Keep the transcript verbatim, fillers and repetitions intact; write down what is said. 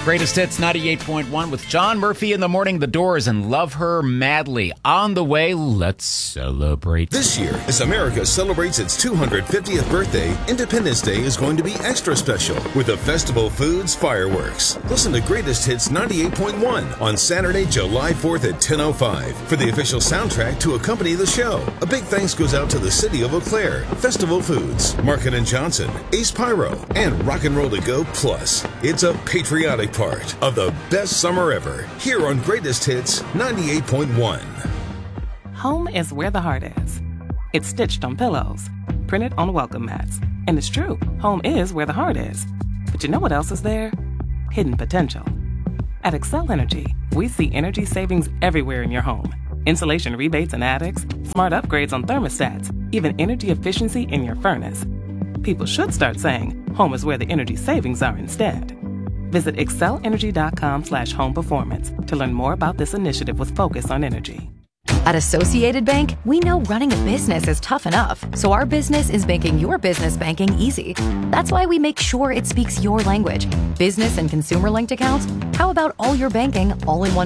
Greatest Hits ninety-eight point one with John Murphy in the morning. The Doors and Love Her Madly. On the way, let's celebrate. This year, as America celebrates its two hundred fiftieth birthday, Independence Day is going to be extra special with the Festival Foods fireworks. Listen to Greatest Hits ninety-eight point one on Saturday, July fourth at ten oh five for the official soundtrack to accompany the show. A big thanks goes out to the City of Eau Claire, Festival Foods, Market and Johnson, Ace Pyro, and Rock and Roll to Go Plus. It's a patriotic part of the best summer ever here on Greatest Hits ninety-eight point one. Home is where the heart is. It's stitched on pillows, printed on welcome mats. And it's true, home is where the heart is. But you know what else is there? Hidden potential. At Excel Energy, we see energy savings everywhere in your home. Insulation rebates in attics, smart upgrades on thermostats, even energy efficiency in your furnace. People should start saying, home is where the energy savings are instead. Visit excelenergy.com slash home performance to learn more about this initiative with focus on energy. At Associated Bank, we know running a business is tough enough, so our business is making your business banking easy. That's why we make sure it speaks your language. Business and consumer linked accounts? How about all your banking all in one